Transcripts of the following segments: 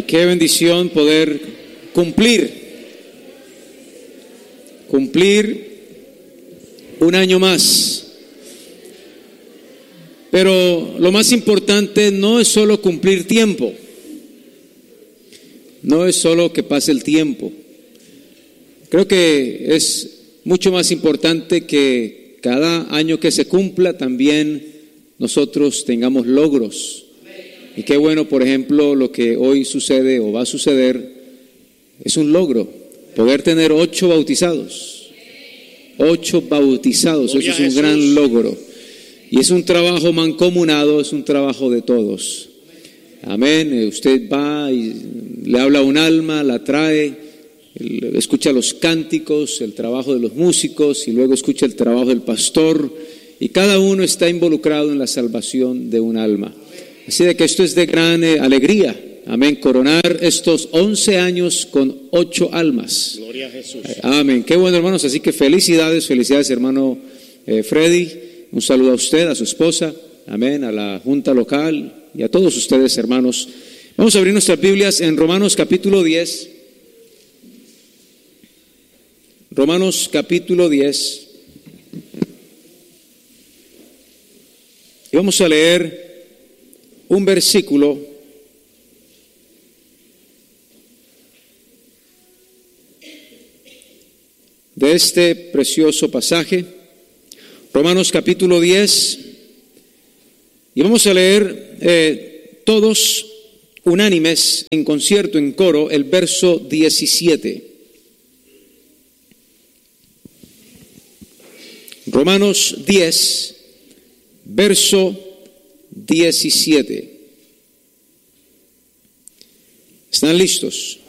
Qué bendición poder cumplir un año más. Pero lo más importante no es solo cumplir tiempo, no es solo que pase el tiempo. Creo que es mucho más importante que cada año que se cumpla también nosotros tengamos logros. Y qué bueno, por ejemplo, lo que hoy sucede o va a suceder es un logro, poder tener 8 bautizados. 8 bautizados, eso es un gran logro. Y es un trabajo mancomunado, es un trabajo de todos. Amén. Usted va y le habla a un alma, la trae, escucha los cánticos, el trabajo de los músicos y luego escucha el trabajo del pastor. Y cada uno está involucrado en la salvación de un alma. Así de que esto es de gran alegría. Amén. Coronar estos 11 años con 8 almas. Gloria a Jesús. Amén. Qué bueno, hermanos. Así que felicidades, hermano Freddy. Un saludo a usted, a su esposa. Amén. A la junta local y a todos ustedes, hermanos. Vamos a abrir nuestras Biblias en Romanos capítulo 10. Romanos capítulo 10. Y vamos a leer un versículo de este precioso pasaje, Romanos capítulo 10, y vamos a leer todos unánimes, en concierto, en coro, el verso 17. Romanos 10, verso 17. ¿Están listos?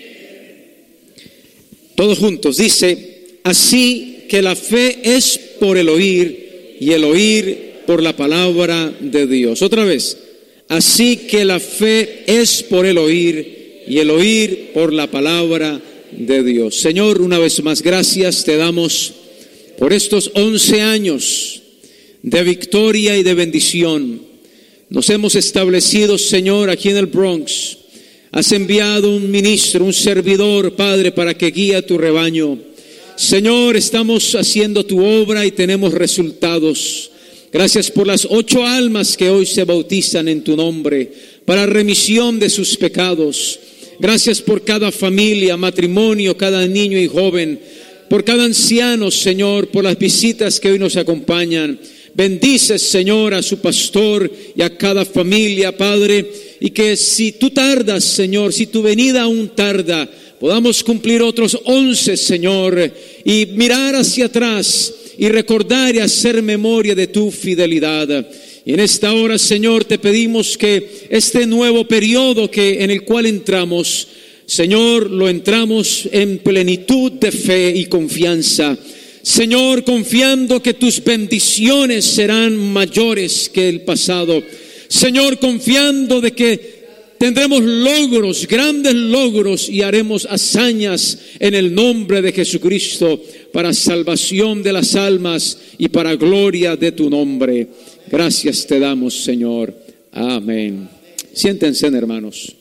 Todos juntos. Dice: así que la fe es por el oír y el oír por la palabra de Dios. Otra vez. Así que la fe es por el oír y el oír por la palabra de Dios. Señor, una vez más, gracias te damos por estos 11 años de victoria y de bendición. Nos hemos establecido, Señor, aquí en el Bronx. Has enviado un ministro, un servidor, Padre, para que guíe a tu rebaño. Señor, estamos haciendo tu obra y tenemos resultados. Gracias por las 8 almas que hoy se bautizan en tu nombre para remisión de sus pecados. Gracias por cada familia, matrimonio, cada niño y joven, por cada anciano, Señor, por las visitas que hoy nos acompañan. Bendice, Señor, a su pastor y a cada familia, Padre, y que si tú tardas, Señor, si tu venida aún tarda, podamos cumplir otros 11, Señor, y mirar hacia atrás y recordar y hacer memoria de tu fidelidad. Y en esta hora, Señor, te pedimos que este nuevo periodo en el cual entramos, Señor, lo entramos en plenitud de fe y confianza. Señor, confiando que tus bendiciones serán mayores que el pasado. Señor, confiando de que tendremos logros, grandes logros, y haremos hazañas en el nombre de Jesucristo para salvación de las almas y para gloria de tu nombre. Gracias te damos, Señor. Amén. Siéntense, hermanos.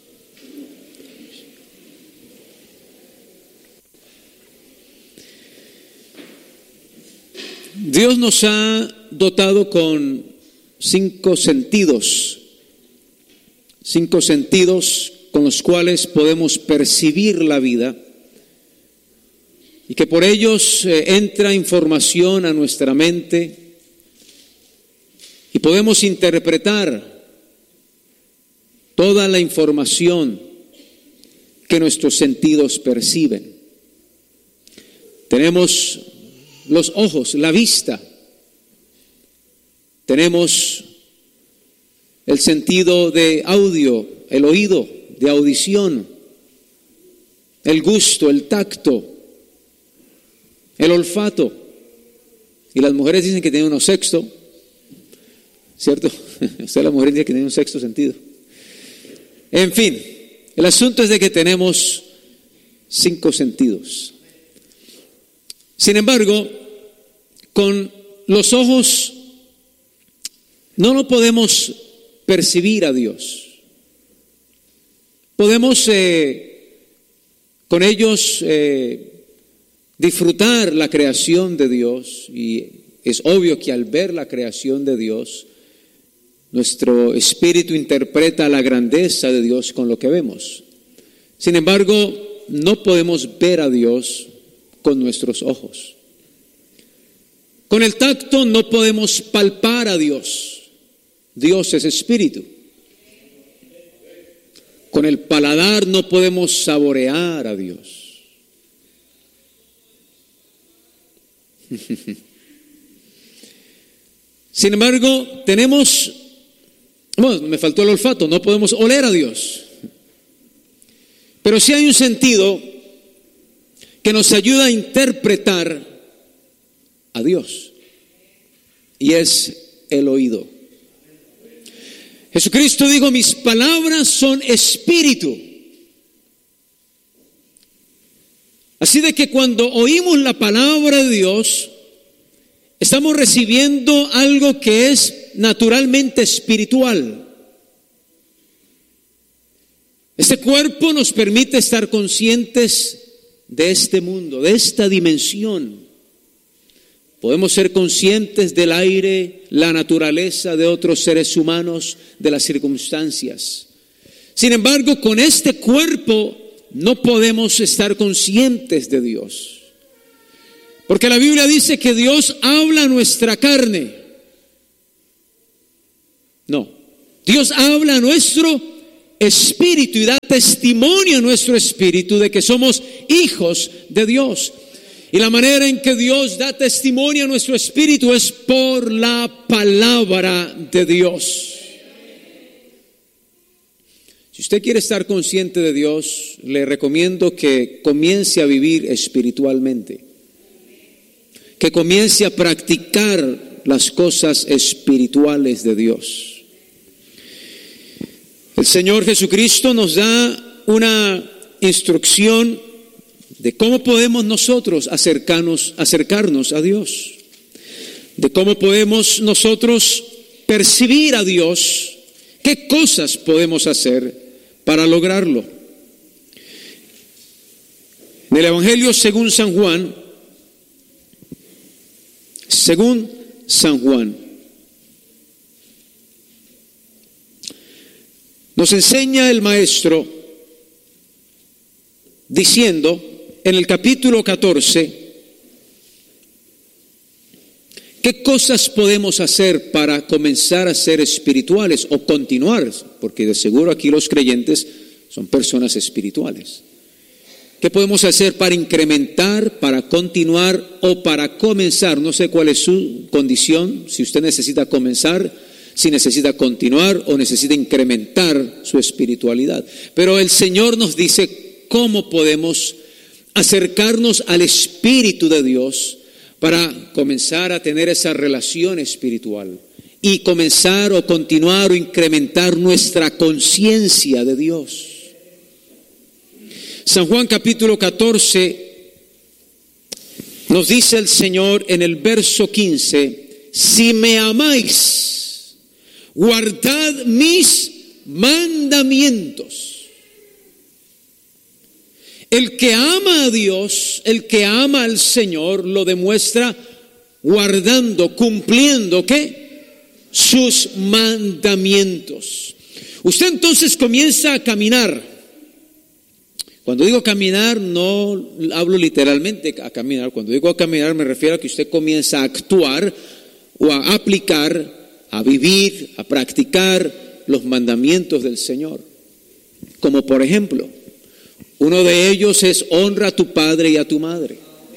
Dios nos ha dotado con 5 sentidos con los cuales podemos percibir la vida y que por ellos entra información a nuestra mente y podemos interpretar toda la información que nuestros sentidos perciben. Tenemos los ojos, la vista. Tenemos el sentido de audio, el oído, de audición, el gusto, el tacto, el olfato. Y las mujeres dicen que tienen un sexto, ¿cierto? Usted, las mujeres, dice que tienen un sexto sentido. En fin, el asunto es de que tenemos 5 sentidos. Sin embargo, con los ojos no lo podemos percibir a Dios. podemos con ellos disfrutar la creación de Dios, y es obvio que al ver la creación de Dios, nuestro espíritu interpreta la grandeza de Dios con lo que vemos. Sin embargo, no podemos ver a Dios con nuestros ojos. Con el tacto no podemos palpar a Dios. Dios es espíritu. Con el paladar no podemos saborear a Dios. Sin embargo, me faltó el olfato, no podemos oler a Dios. Pero sí hay un sentido que nos ayuda a interpretar a Dios, y es el oído. Jesucristo dijo: mis palabras son espíritu. Así de que cuando oímos la palabra de Dios, estamos recibiendo algo que es naturalmente espiritual. Este cuerpo nos permite estar conscientes de este mundo, de esta dimensión. Podemos ser conscientes del aire, la naturaleza, de otros seres humanos, de las circunstancias. Sin embargo, con este cuerpo no podemos estar conscientes de Dios. Porque la Biblia dice que Dios habla a nuestra carne. No, Dios habla a nuestro espíritu y da testimonio a nuestro espíritu de que somos hijos de Dios. Y la manera en que Dios da testimonio a nuestro espíritu es por la palabra de Dios. Si usted quiere estar consciente de Dios, le recomiendo que comience a vivir espiritualmente, que comience a practicar las cosas espirituales de Dios. El Señor Jesucristo nos da una instrucción de cómo podemos nosotros acercarnos a Dios, de cómo podemos nosotros percibir a Dios, qué cosas podemos hacer para lograrlo. En el Evangelio según San Juan, nos enseña el Maestro diciendo en el capítulo 14, ¿qué cosas podemos hacer para comenzar a ser espirituales o continuar? Porque de seguro aquí los creyentes son personas espirituales. ¿Qué podemos hacer para incrementar, para continuar o para comenzar? No sé cuál es su condición, si usted necesita comenzar, si necesita continuar o necesita incrementar su espiritualidad. Pero el Señor nos dice cómo podemos acercarnos al Espíritu de Dios para comenzar a tener esa relación espiritual y comenzar o continuar o incrementar nuestra conciencia de Dios. San Juan capítulo 14 nos dice el Señor en el verso 15: si me amáis, guardad mis mandamientos. El que ama a Dios, el que ama al Señor, lo demuestra guardando, cumpliendo, ¿qué? Sus mandamientos. Usted entonces comienza a caminar. Cuando digo caminar, no hablo literalmente a caminar. Cuando digo a caminar, me refiero a que usted comienza a actuar o a aplicar, a vivir, a practicar los mandamientos del Señor. Como por ejemplo, uno de ellos es: honra a tu padre y a tu madre.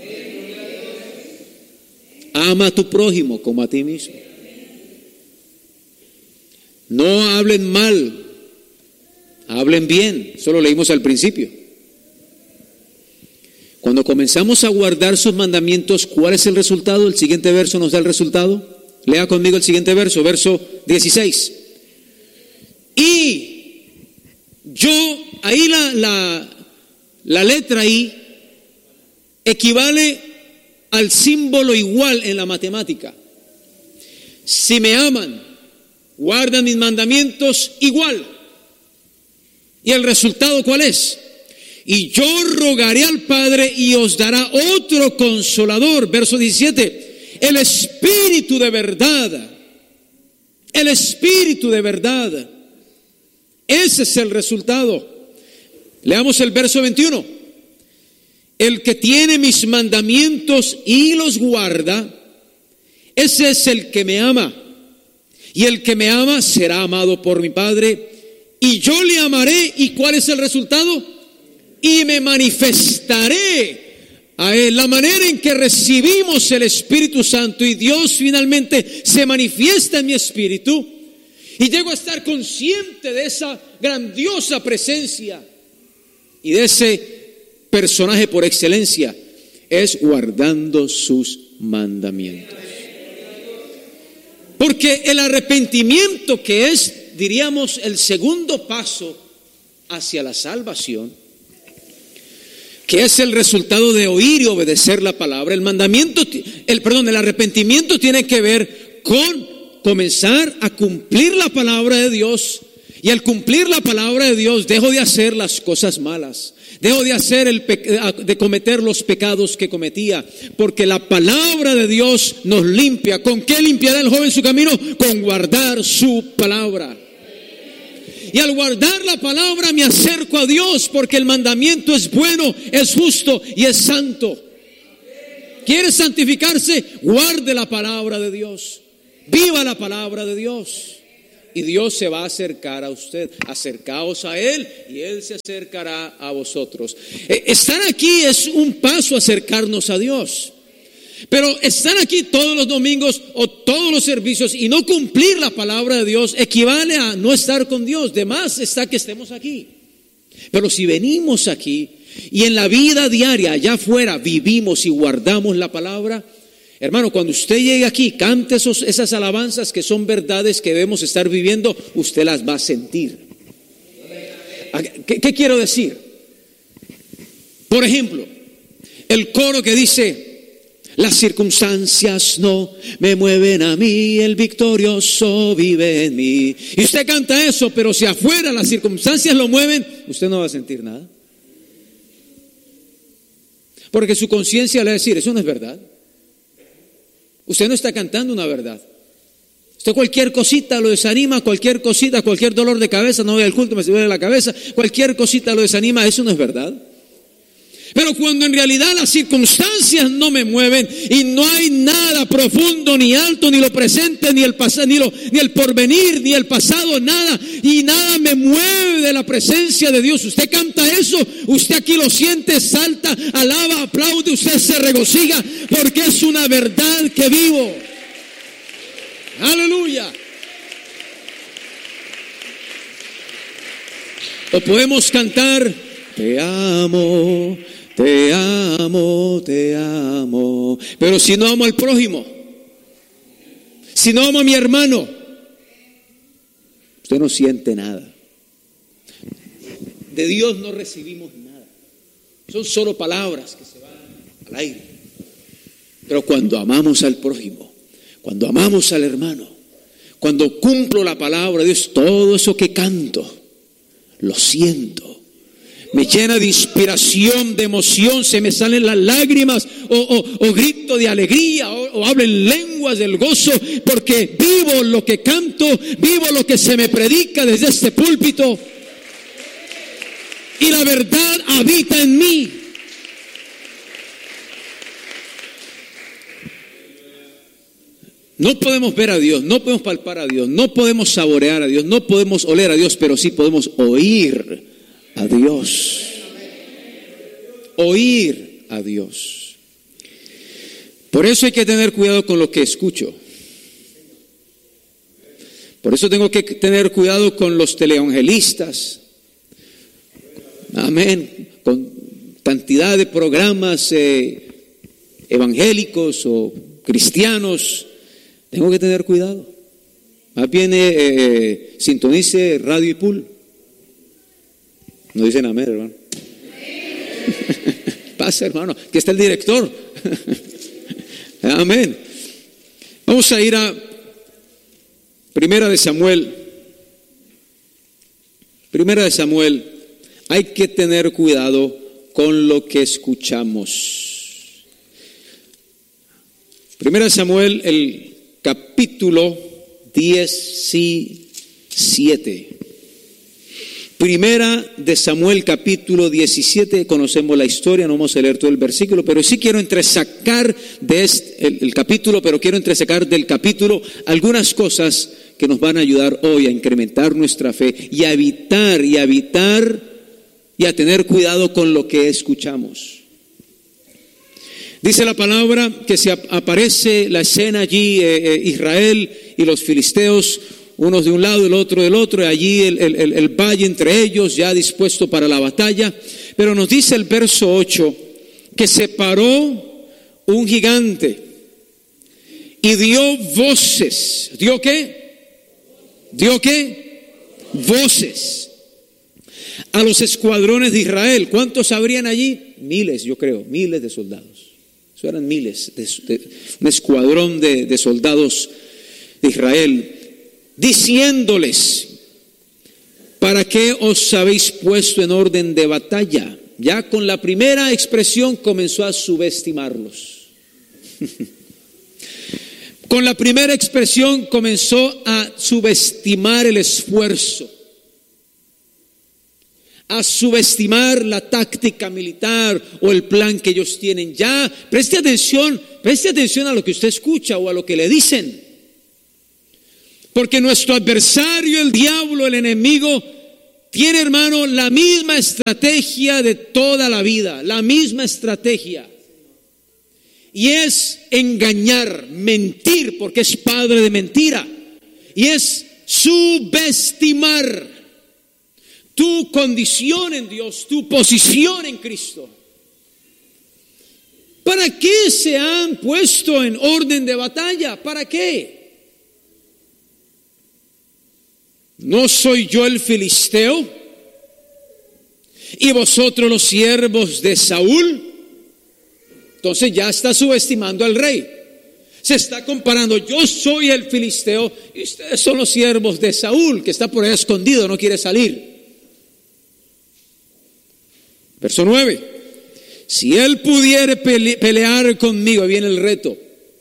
Ama a tu prójimo como a ti mismo. No hablen mal, hablen bien. Eso lo leímos al principio. Cuando comenzamos a guardar sus mandamientos, ¿cuál es el resultado? El siguiente verso nos da el resultado. Lea conmigo el siguiente verso, verso 16. Y yo, ahí la letra I equivale al símbolo igual en la matemática. Si me aman, guardan mis mandamientos igual. ¿Y el resultado cuál es? Y yo rogaré al Padre y os dará otro consolador. Verso 17. El Espíritu de verdad. El Espíritu de verdad. Ese es el resultado. Leamos el verso 21. El que tiene mis mandamientos y los guarda, ese es el que me ama. Y el que me ama será amado por mi Padre. Y yo le amaré. ¿Y cuál es el resultado? Y me manifestaré a Él. La manera en que recibimos el Espíritu Santo y Dios finalmente se manifiesta en mi espíritu y llego a estar consciente de esa grandiosa presencia y de ese personaje por excelencia, es guardando sus mandamientos. Porque el arrepentimiento, que es, diríamos, el segundo paso hacia la salvación, que es el resultado de oír y obedecer la palabra, el arrepentimiento tiene que ver con comenzar a cumplir la palabra de Dios, y al cumplir la palabra de Dios dejo de hacer las cosas malas, dejo de cometer los pecados que cometía, porque la palabra de Dios nos limpia. ¿Con qué limpiará el joven su camino? Con guardar su palabra. Y al guardar la palabra me acerco a Dios, porque el mandamiento es bueno, es justo y es santo. ¿Quiere santificarse? Guarde la palabra de Dios. Viva la palabra de Dios. Y Dios se va a acercar a usted. Acercaos a Él y Él se acercará a vosotros. Estar aquí es un paso a acercarnos a Dios. Pero estar aquí todos los domingos o todos los servicios y no cumplir la palabra de Dios equivale a no estar con Dios. De más está que estemos aquí. Pero si venimos aquí y en la vida diaria allá afuera vivimos y guardamos la palabra, hermano, cuando usted llegue aquí, cante esas alabanzas que son verdades que debemos estar viviendo, usted las va a sentir. ¿Qué quiero decir? Por ejemplo, el coro que dice: las circunstancias no me mueven a mí, el victorioso vive en mí. Y usted canta eso, pero si afuera las circunstancias lo mueven, usted no va a sentir nada. Porque su conciencia le va a decir: eso no es verdad. Usted no está cantando una verdad. Usted cualquier cosita lo desanima, cualquier cosita, cualquier dolor de cabeza, no voy al culto, me duele la cabeza, cualquier cosita lo desanima, eso no es verdad. Pero cuando en realidad las circunstancias no me mueven y no hay nada profundo ni alto, ni lo presente, ni el pasado, ni el porvenir, ni el pasado, nada, y nada me mueve de la presencia de Dios. Usted canta eso, usted aquí lo siente, salta, alaba, aplaude, usted se regocija porque es una verdad que vivo. Aleluya. O podemos cantar: te amo, te amo, te amo. Pero si no amo al prójimo, si no amo a mi hermano, usted no siente nada. De Dios no recibimos nada. Son solo palabras que se van al aire. Pero cuando amamos al prójimo, cuando amamos al hermano, cuando cumplo la palabra de Dios, todo eso que canto, lo siento. Me llena de inspiración, de emoción, se me salen las lágrimas o grito de alegría o hablo en lenguas del gozo, porque vivo lo que canto, vivo lo que se me predica desde este púlpito y la verdad habita en mí. No podemos ver a Dios, no podemos palpar a Dios, no podemos saborear a Dios, no podemos oler a Dios, pero sí podemos oír a Dios. Oír a Dios. Por eso hay que tener cuidado con lo que escucho. Por eso tengo que tener cuidado con los teleevangelistas. Amén. Con cantidad de programas evangélicos o cristianos. Tengo que tener cuidado. Más bien sintonice Radio y Pool. No dicen amén, hermano. Pasa, hermano, que está el director. Amén. Vamos a ir a Primera de Samuel. Primera de Samuel Hay que tener cuidado con lo que escuchamos. Primera Samuel, el capítulo 17. Primera de Samuel, capítulo 17, conocemos la historia, no vamos a leer todo el versículo, pero sí quiero entresacar de el capítulo, pero quiero entresacar del capítulo algunas cosas que nos van a ayudar hoy a incrementar nuestra fe y a evitar y a tener cuidado con lo que escuchamos. Dice la palabra que se aparece la escena allí, Israel y los filisteos, unos de un lado, el otro del otro, y allí el valle entre ellos, ya dispuesto para la batalla. Pero nos dice el verso 8, que se paró un gigante y dio voces. ¿Dio qué? ¿Dio qué? Voces a los escuadrones de Israel. ¿Cuántos habrían allí? Miles, yo creo, miles de soldados. Eso eran miles, un escuadrón de soldados de Israel, diciéndoles: ¿para qué os habéis puesto en orden de batalla? Ya con la primera expresión comenzó a subestimarlos. Con la primera expresión comenzó a subestimar el esfuerzo, a subestimar la táctica militar o el plan que ellos tienen. Ya, preste atención a lo que usted escucha o a lo que le dicen. Porque nuestro adversario, el diablo, el enemigo, tiene, hermano, la misma estrategia de toda la vida, la misma estrategia. Y es engañar, mentir, porque es padre de mentira. Y es subestimar tu condición en Dios, tu posición en Cristo. ¿Para qué se han puesto en orden de batalla? ¿Para qué? ¿No soy yo el filisteo y vosotros los siervos de Saúl? Entonces ya está subestimando al rey. Se está comparando: yo soy el filisteo y ustedes son los siervos de Saúl, que está por ahí escondido, no quiere salir. Verso 9: si él pudiere pelear conmigo, viene el reto,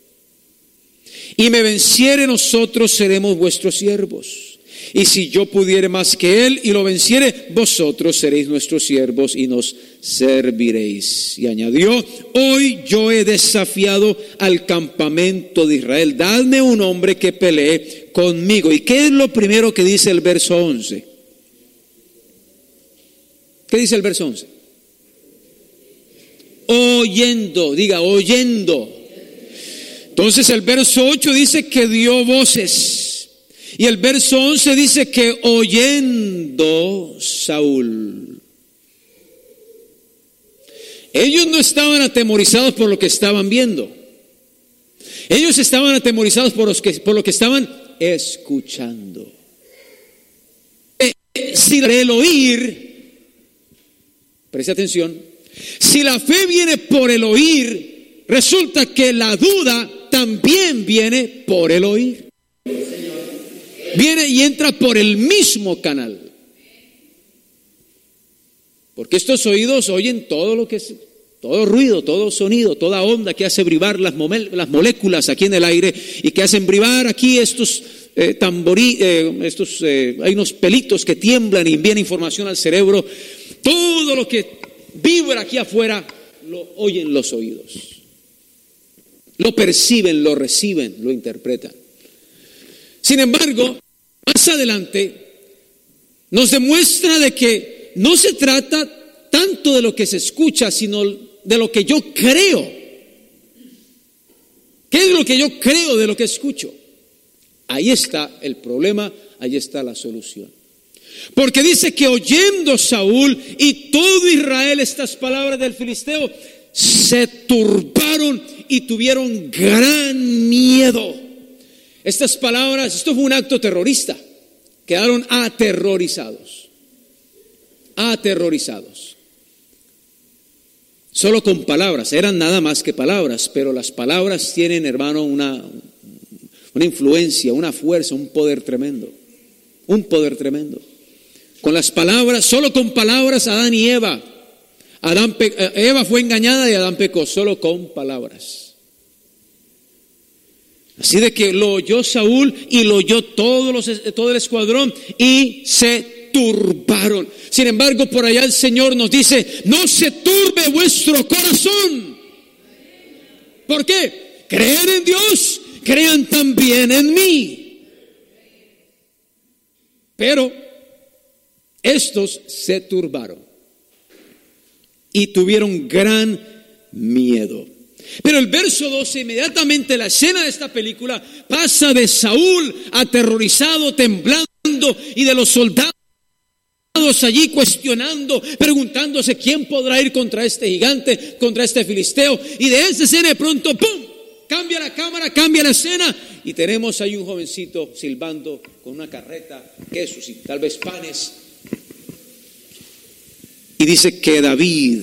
y me venciere, nosotros seremos vuestros siervos. Y si yo pudiere más que él y lo venciere, vosotros seréis nuestros siervos y nos serviréis. Y añadió: hoy yo he desafiado al campamento de Israel, dadme un hombre que pelee conmigo. ¿Y qué es lo primero que dice el verso 11? ¿Qué dice el verso 11? Oyendo, diga oyendo. Entonces el verso 8 dice que dio voces. Y el verso 11 dice que oyendo Saúl. Ellos no estaban atemorizados por lo que estaban viendo. Ellos estaban atemorizados por lo que estaban escuchando. Si el oír, preste atención, si la fe viene por el oír, resulta que la duda también viene por el oír. Viene y entra por el mismo canal. Porque estos oídos oyen todo lo que es, todo ruido, todo sonido, toda onda que hace vibrar las moléculas aquí en el aire y que hacen vibrar aquí estos hay unos pelitos que tiemblan y envían información al cerebro. Todo lo que vibra aquí afuera lo oyen los oídos. Lo perciben, lo reciben, lo interpretan. Sin embargo, más adelante nos demuestra de que no se trata tanto de lo que se escucha, sino de lo que yo creo. ¿Qué es lo que yo creo de lo que escucho? Ahí está el problema, ahí está la solución. Porque dice que oyendo Saúl y todo Israel estas palabras del filisteo, se turbaron y tuvieron gran miedo. Estas palabras, esto fue un acto terrorista. Quedaron aterrorizados. Aterrorizados. Solo con palabras, eran nada más que palabras, pero las palabras tienen, hermano, una influencia, una fuerza, un poder tremendo. Un poder tremendo. Con las palabras, solo con palabras, Adán y Eva. Eva fue engañada y Adán pecó, solo con palabras. Así de que lo oyó Saúl y lo oyó todo el escuadrón y se turbaron. Sin embargo, por allá el Señor nos dice: no se turbe vuestro corazón. ¿Por qué? Creen en Dios, crean también en mí. Pero estos se turbaron y tuvieron gran miedo. Pero el verso 12, inmediatamente la escena de esta película pasa de Saúl aterrorizado, temblando, y de los soldados allí cuestionando, preguntándose quién podrá ir contra este gigante, contra este filisteo. Y de esa escena de pronto, ¡pum!, cambia la cámara, cambia la escena, y tenemos ahí un jovencito silbando con una carreta, quesos y tal vez panes. Y dice que David,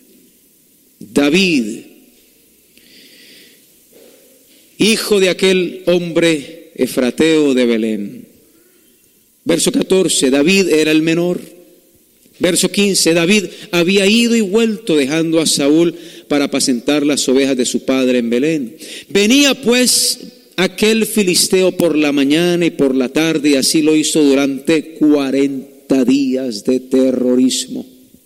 hijo de aquel hombre efrateo de Belén. Verso 14, David era el menor. Verso 15, David había ido y vuelto dejando a Saúl para apacentar las ovejas de su padre en Belén. Venía pues aquel filisteo por la mañana y por la tarde, y así lo hizo durante 40 días de terrorismo.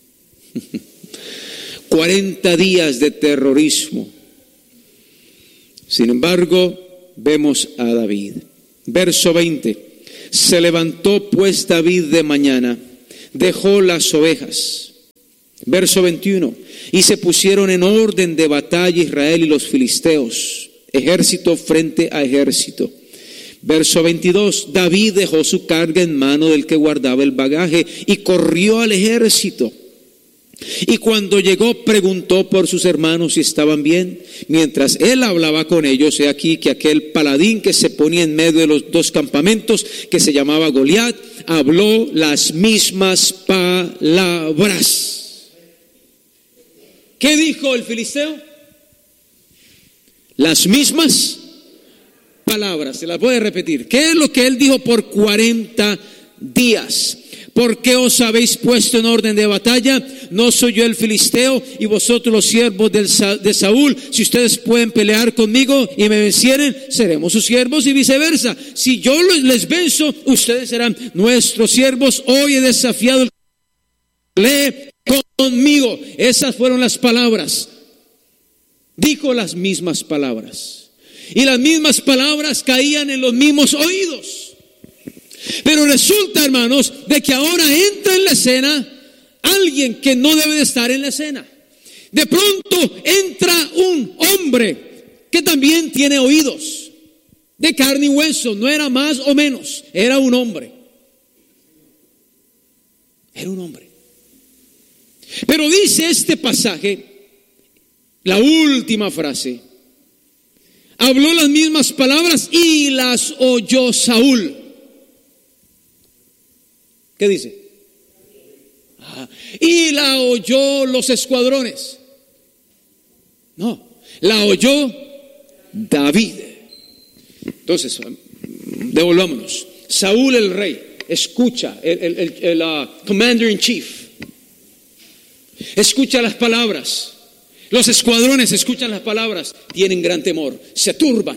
40 días de terrorismo. Sin embargo, vemos a David. Verso 20. Se levantó pues David de mañana, dejó las ovejas. Verso 21. Y se pusieron en orden de batalla Israel y los filisteos, ejército frente a ejército. Verso 22. David dejó su carga en mano del que guardaba el bagaje y corrió al ejército. Y cuando llegó, preguntó por sus hermanos si estaban bien. Mientras él hablaba con ellos, he aquí que aquel paladín que se ponía en medio de los dos campamentos, que se llamaba Goliat, habló las mismas palabras. ¿Qué dijo el filisteo? Las mismas palabras. Se las voy a repetir. ¿Qué es lo que él dijo por 40 días? ¿Por qué os habéis puesto en orden de batalla? ¿No soy yo el filisteo y vosotros los siervos de Saúl? Si ustedes pueden pelear conmigo y me vencieren, seremos sus siervos, y viceversa. Si yo les venzo, ustedes serán nuestros siervos. Hoy he desafiado el lee conmigo. Esas fueron las palabras. Dijo las mismas palabras. Y las mismas palabras caían en los mismos oídos. Pero resulta, hermanos, de que ahora entra en la escena alguien que no debe de estar en la escena. De pronto entra un hombre que también tiene oídos, de carne y hueso, no era más o menos, era un hombre. Era un hombre. Pero dice este pasaje, la última frase, habló las mismas palabras y las oyó Saúl. ¿Qué dice? Y la oyó los escuadrones. No, la oyó David. Entonces, devolvámonos. Saúl el rey, escucha, el commander in chief, escucha las palabras. Los escuadrones escuchan las palabras, tienen gran temor, se turban.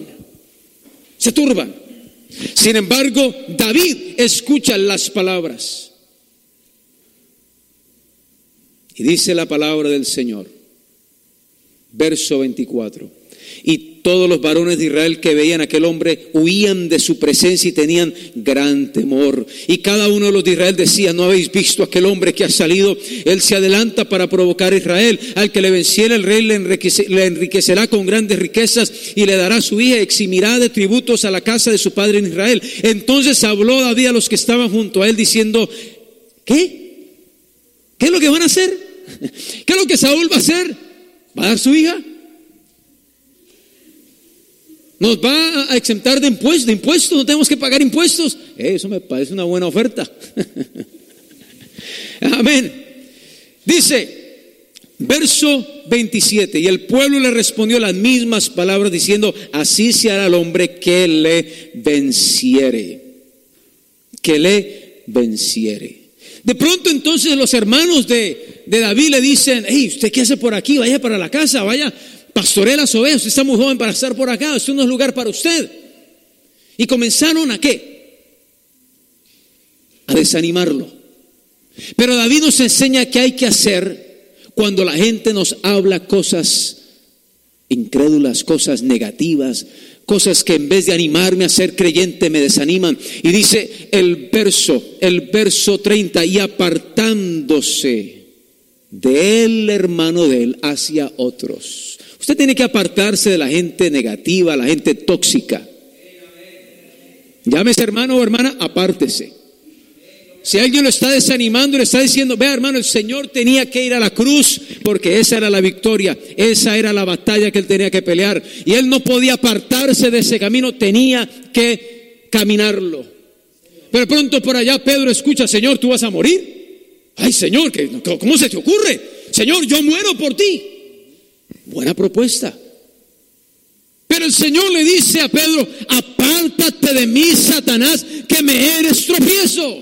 Sin embargo, David escucha las palabras. Y dice la palabra del Señor, verso 24. Y todos los varones de Israel que veían a aquel hombre huían de su presencia y tenían gran temor. Y cada uno de los de Israel decía: ¿no habéis visto aquel hombre que ha salido? Él se adelanta para provocar a Israel. Al que le venciera el rey le enriquecerá con grandes riquezas y le dará su hija, eximirá de tributos a la casa de su padre en Israel. Entonces habló David a los que estaban junto a él diciendo: ¿qué? ¿Qué es lo que van a hacer? ¿Qué es lo que Saúl va a hacer? ¿Va a dar su hija? ¿Nos va a exentar de impuestos? ¿No tenemos que pagar impuestos? Eso me parece una buena oferta. Amén. Dice, verso 27, y el pueblo le respondió las mismas palabras diciendo: así se hará al hombre que le venciere. Que le venciere. De pronto entonces los hermanos de David le dicen: hey, ¿usted qué hace por aquí? Vaya para la casa, vaya, pastoree las ovejas, usted está muy joven para estar por acá, esto no es lugar para usted. Y comenzaron ¿a qué? A desanimarlo. Pero David nos enseña qué hay que hacer cuando la gente nos habla cosas incrédulas, cosas negativas, cosas que en vez de animarme a ser creyente me desaniman. Y dice el verso 30: y apartándose del hermano de él hacia otros. Usted tiene que apartarse de la gente negativa, la gente tóxica. Llámese hermano o hermana, apártese. Si alguien lo está desanimando y le está diciendo: vea hermano, el Señor tenía que ir a la cruz porque esa era la victoria, esa era la batalla que él tenía que pelear, y él no podía apartarse de ese camino, tenía que caminarlo. Pero pronto por allá Pedro escucha: Señor, ¿tú vas a morir? Ay Señor, ¿cómo se te ocurre? Señor, yo muero por ti. Buena propuesta. Pero el Señor le dice a Pedro: apártate de mí, Satanás, que me eres tropiezo.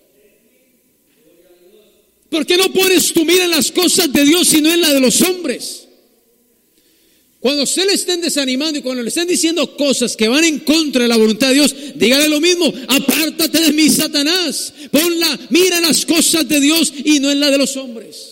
¿Por qué no pones tu mira en las cosas de Dios sino en la de los hombres? Cuando usted le estén desanimando y cuando le estén diciendo cosas que van en contra de la voluntad de Dios, dígale lo mismo: apártate de mí, Satanás. Pon la mira en las cosas de Dios y no en la de los hombres.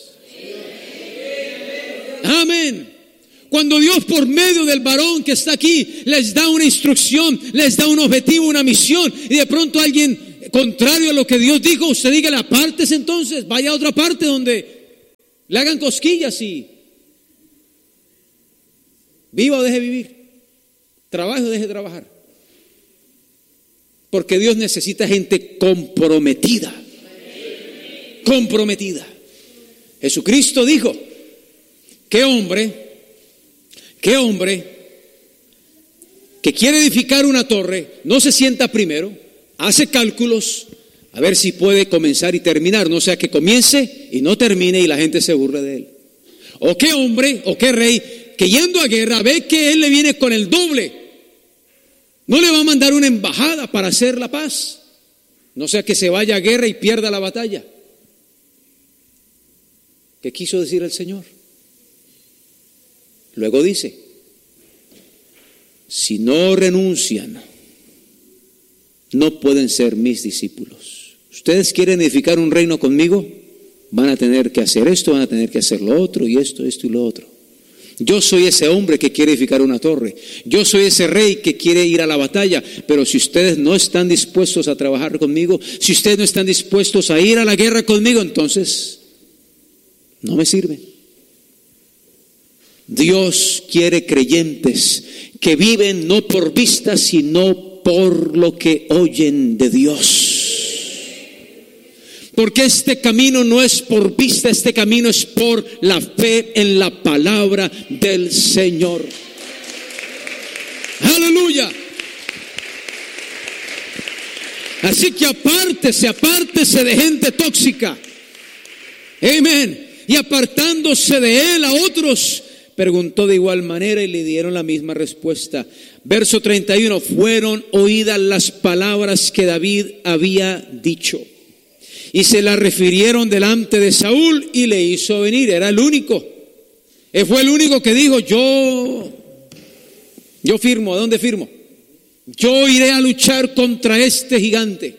Amén. Cuando Dios por medio del varón que está aquí les da una instrucción, les da un objetivo, una misión, y de pronto alguien contrario a lo que Dios dijo, usted dígale: apártese entonces, vaya a otra parte donde le hagan cosquillas y viva o deje vivir, trabaje o deje de trabajar. Porque Dios necesita gente comprometida. Comprometida. Jesucristo dijo: ¿qué hombre que quiere edificar una torre no se sienta primero, hace cálculos a ver si puede comenzar y terminar, no sea que comience y no termine y la gente se burle de él? ¿O qué hombre o qué rey que yendo a guerra ve que él le viene con el doble, no le va a mandar una embajada para hacer la paz, no sea que se vaya a guerra y pierda la batalla? ¿Qué quiso decir el Señor? Luego dice: si no renuncian, no pueden ser mis discípulos. Ustedes quieren edificar un reino conmigo, van a tener que hacer esto, van a tener que hacer lo otro, y esto y lo otro. Yo soy ese hombre que quiere edificar una torre, yo soy ese rey que quiere ir a la batalla, pero si ustedes no están dispuestos a trabajar conmigo, si ustedes no están dispuestos a ir a la guerra conmigo, entonces no me sirven. Dios quiere creyentes que viven no por vista, sino por lo que oyen de Dios. Porque este camino no es por vista, este camino es por la fe en la palabra del Señor. Aleluya. Así que apártese de gente tóxica. Amén. Y apartándose de él a otros, preguntó de igual manera y le dieron la misma respuesta. Verso 31, fueron oídas las palabras que David había dicho y se las refirieron delante de Saúl y le hizo venir. Era el único. Él fue el único que dijo: yo firmo. ¿A dónde firmo? Yo iré a luchar contra este gigante.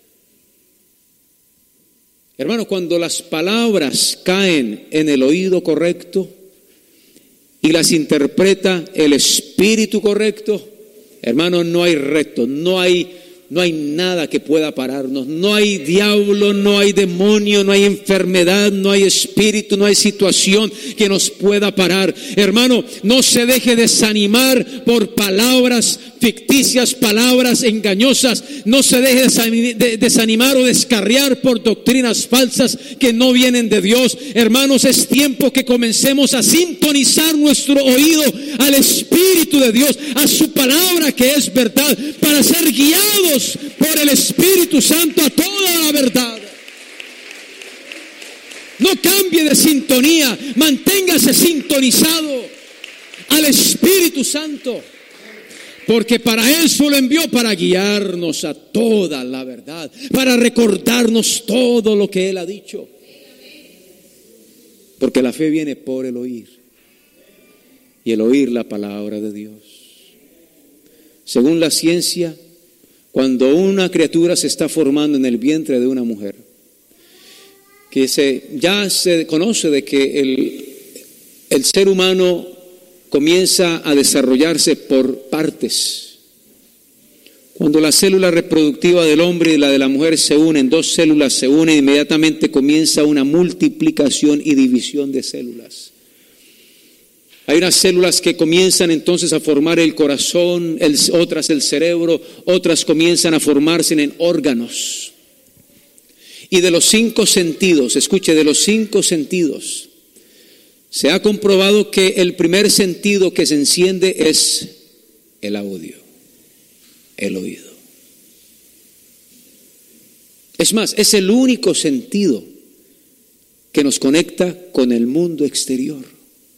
Hermanos, cuando las palabras caen en el oído correcto y las interpreta el espíritu correcto, hermano, no hay reto, no hay nada que pueda pararnos, no hay diablo, no hay demonio, no hay enfermedad, no hay espíritu, no hay situación que nos pueda parar. Hermano, no se deje desanimar por palabras ficticias, palabras engañosas. No se deje desanimar o descarriar por doctrinas falsas que no vienen de Dios. Hermanos, es tiempo que comencemos a sintonizar nuestro oído al Espíritu de Dios, a su palabra que es verdad, para ser guiados por el Espíritu Santo a toda la verdad. No cambie de sintonía, manténgase sintonizado al Espíritu Santo. Porque para eso lo envió, para guiarnos a toda la verdad, para recordarnos todo lo que Él ha dicho. Porque la fe viene por el oír, y el oír la palabra de Dios. Según la ciencia, cuando una criatura se está formando en el vientre de una mujer, ya se conoce de que el ser humano comienza a desarrollarse por partes. Cuando la célula reproductiva del hombre y la de la mujer se unen, dos células se unen, inmediatamente comienza una multiplicación y división de células. Hay unas células que comienzan entonces a formar el corazón, otras el cerebro, otras comienzan a formarse en órganos. Y de los 5 sentidos, escuche, de los 5 sentidos, se ha comprobado que el primer sentido que se enciende es el audio, el oído. Es más, es el único sentido que nos conecta con el mundo exterior.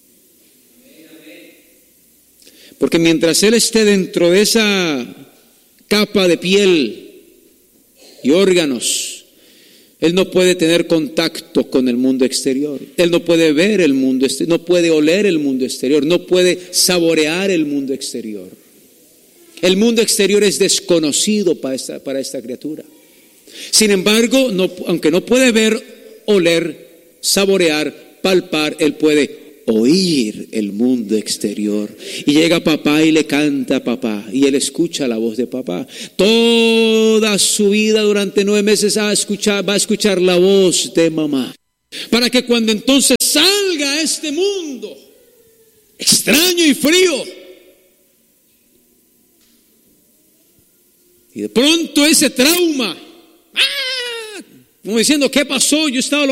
Porque mientras Él esté dentro de esa capa de piel y órganos, Él no puede tener contacto con el mundo exterior. Él no puede ver el mundo exterior, no puede oler el mundo exterior, no puede saborear el mundo exterior. El mundo exterior es desconocido para esta criatura. Sin embargo, aunque no puede ver, oler, saborear, palpar, Él puede oír el mundo exterior. Y llega papá y le canta a papá, y él escucha la voz de papá. Toda su vida durante 9 meses va a escuchar la voz de mamá, para que cuando entonces salga a este mundo extraño y frío, y de pronto ese trauma, como diciendo, ¿qué pasó? Yo estaba